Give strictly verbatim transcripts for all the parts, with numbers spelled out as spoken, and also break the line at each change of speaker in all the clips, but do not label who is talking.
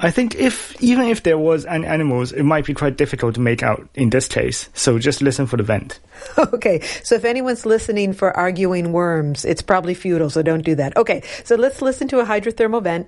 I think if even if there was any animals, it might be quite difficult to make out in this case. So just listen for the vent.
Okay, so if anyone's listening for arguing worms, it's probably futile, so don't do that. Okay, so let's listen to a hydrothermal vent.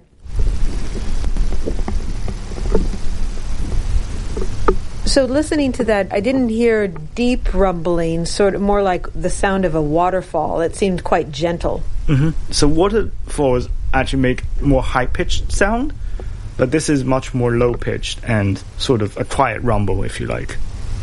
So listening to that, I didn't hear deep rumbling, sort of more like the sound of a waterfall. It seemed quite gentle.
Mm-hmm. So waterfalls actually make more high-pitched sound, but this is much more low-pitched and sort of a quiet rumble, if you like.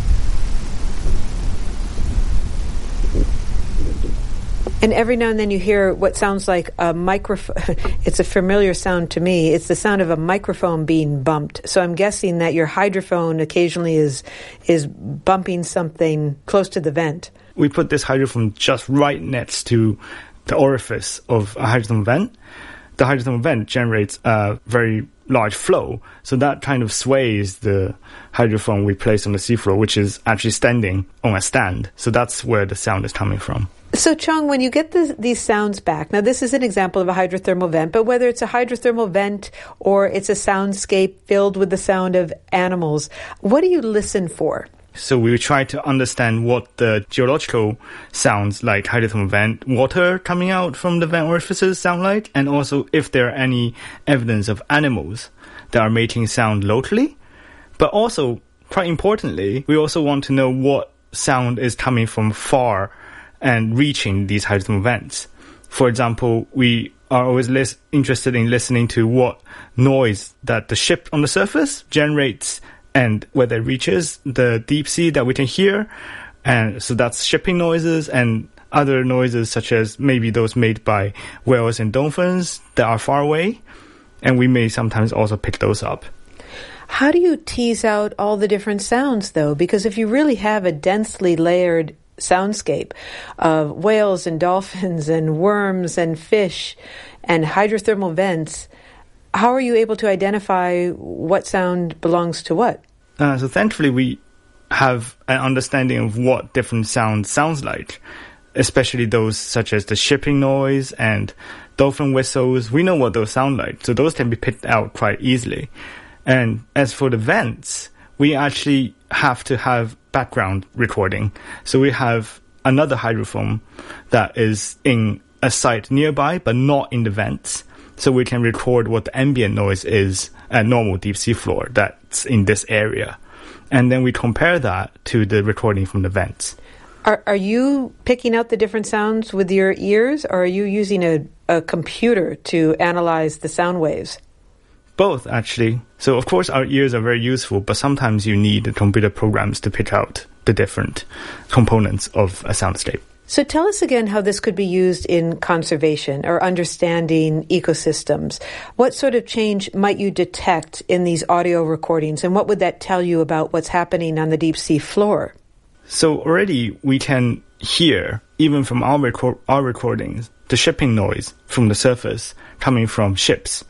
And every now and then you hear what sounds like a microphone. It's a familiar sound to me. It's the sound of a microphone being bumped. So I'm guessing that your hydrophone occasionally is is bumping something close to the vent.
We put this hydrophone just right next to the orifice of a hydrothermal vent. The hydrothermal vent generates a very large flow, so that kind of sways the hydrophone we place on the seafloor, which is actually standing on a stand. So that's where the sound is coming from.
So, Chong, when you get this, these sounds back, now this is an example of a hydrothermal vent, but whether it's a hydrothermal vent or it's a soundscape filled with the sound of animals, what do you listen for?
So we try to understand what the geological sounds like hydrothermal vent, water coming out from the vent orifices sound like, and also if there are any evidence of animals that are making sound locally. But also, quite importantly, we also want to know what sound is coming from far and reaching these hydrothermal vents. For example, we are always lis- interested in listening to what noise that the ship on the surface generates and whether it reaches the deep sea that we can hear. And so that's shipping noises and other noises such as maybe those made by whales and dolphins that are far away. And we may sometimes also pick those up.
How do you tease out all the different sounds, though? Because if you really have a densely layered soundscape of whales and dolphins and worms and fish and hydrothermal vents, how are you able to identify what sound belongs to what?
Uh, so thankfully we have an understanding of what different sounds sounds like, especially those such as the shipping noise and dolphin whistles. We know what those sound like, so those can be picked out quite easily. And as for the vents, we actually have to have background recording. So we have another hydrophone that is in a site nearby, but not in the vents. So we can record what the ambient noise is at normal deep sea floor that's in this area. And then we compare that to the recording from the vents.
Are are you picking out the different sounds with your ears, or are you using a, a computer to analyze the sound waves?
Both, actually. So, of course, our ears are very useful, but sometimes you need computer programs to pick out the different components of a soundscape.
So tell us again how this could be used in conservation or understanding ecosystems. What sort of change might you detect in these audio recordings, and what would that tell you about what's happening on the deep sea floor?
So already we can hear, even from our, record- our recordings, the shipping noise from the surface coming from ships.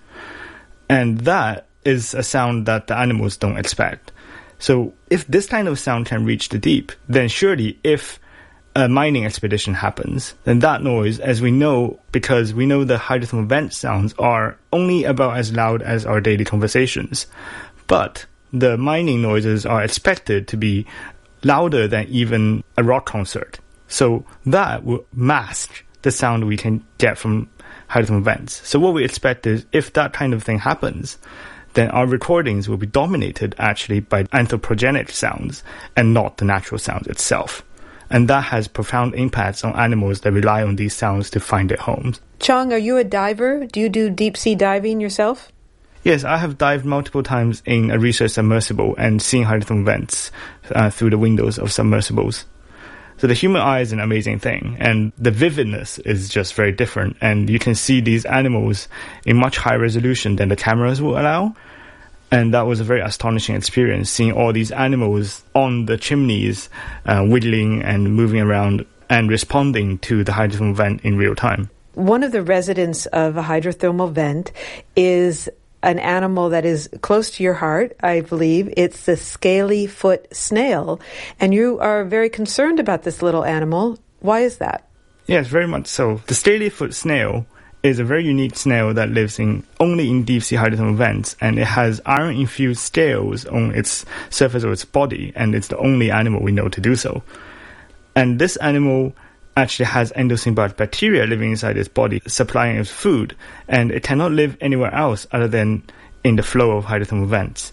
And that is a sound that the animals don't expect. So if this kind of sound can reach the deep, then surely if a mining expedition happens, then that noise, as we know, because we know the hydrothermal vent sounds are only about as loud as our daily conversations. But the mining noises are expected to be louder than even a rock concert. So that will mask the sound we can get from hydrothermal vents. So what we expect is if that kind of thing happens, then our recordings will be dominated actually by anthropogenic sounds and not the natural sound itself. And that has profound impacts on animals that rely on these sounds to find their homes.
Chong, are you a diver? Do you do deep sea diving yourself?
Yes, I have dived multiple times in a research submersible and seen hydrothermal vents uh, through the windows of submersibles. So the human eye is an amazing thing, and the vividness is just very different. And you can see these animals in much higher resolution than the cameras will allow. And that was a very astonishing experience, seeing all these animals on the chimneys, uh, wiggling and moving around and responding to the hydrothermal vent in real time.
One of the residents of a hydrothermal vent is an animal that is close to your heart, I believe. It's the scaly foot snail. And you are very concerned about this little animal. Why is that?
Yes, very much so. The scaly foot snail is a very unique snail that lives in only in deep sea hydrothermal vents, and it has iron-infused scales on its surface of its body, and it's the only animal we know to do so. And this animal actually has endosymbiotic bacteria living inside its body, supplying it food, and it cannot live anywhere else other than in the flow of hydrothermal vents.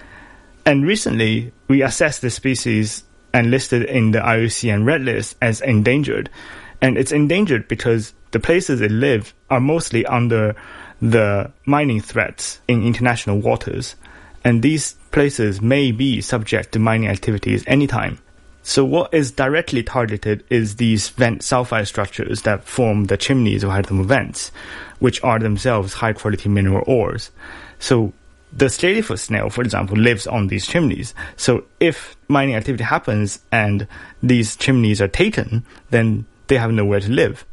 And recently, we assessed this species and listed in the I U C N Red List as endangered. And it's endangered because the places it lives are mostly under the mining threats in international waters. And these places may be subject to mining activities anytime. So what is directly targeted is these vent sulfide structures that form the chimneys of hydrothermal vents, which are themselves high-quality mineral ores. So the scalyfoot snail, for example, lives on these chimneys. So if mining activity happens and these chimneys are taken, then they have nowhere to live.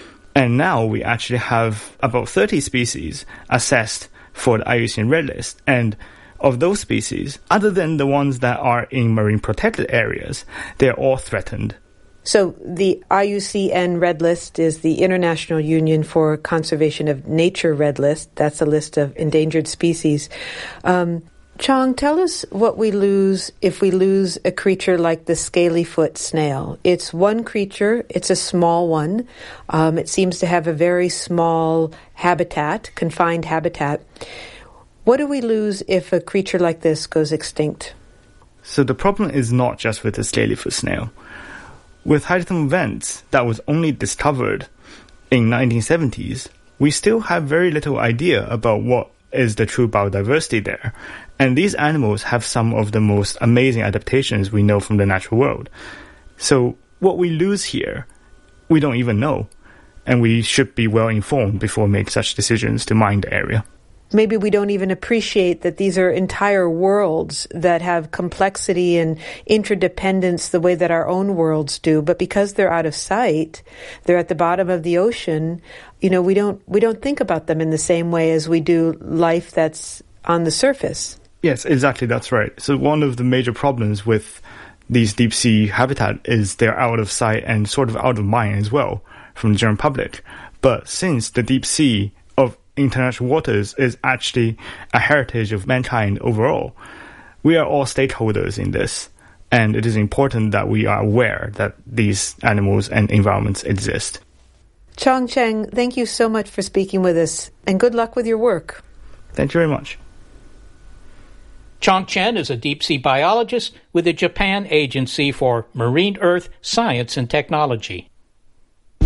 And now we actually have about thirty species assessed for the I U C N Red List. And of those species, other than the ones that are in marine protected areas, they're all threatened.
So the I U C N Red List is the International Union for Conservation of Nature Red List. That's a list of endangered species. Um, Chong, tell us what we lose if we lose a creature like the scalyfoot snail. It's one creature. It's a small one. Um, it seems to have a very small habitat, confined habitat. What do we lose if a creature like this goes extinct?
So the problem is not just with the scalyfoot snail. With hydrothermal vents that was only discovered in nineteen seventies, we still have very little idea about what is the true biodiversity there. And these animals have some of the most amazing adaptations we know from the natural world. So what we lose here, we don't even know. And we should be well informed before making such decisions to mine the area.
Maybe we don't even appreciate that these are entire worlds that have complexity and interdependence the way that our own worlds do. But because they're out of sight, they're at the bottom of the ocean, you know, we don't we don't think about them in the same way as we do life that's on the surface.
Yes, exactly, that's right. So one of the major problems with these deep sea habitat is they're out of sight and sort of out of mind as well from the general public. But since the deep sea of international waters is actually a heritage of mankind overall, we are all stakeholders in this, and it is important that we are aware that these animals and environments exist.
Chong Cheng, thank you so much for speaking with us, and good luck with your work.
Thank you very much.
Chong Chen is a deep-sea biologist with the Japan Agency for Marine Earth Science and Technology.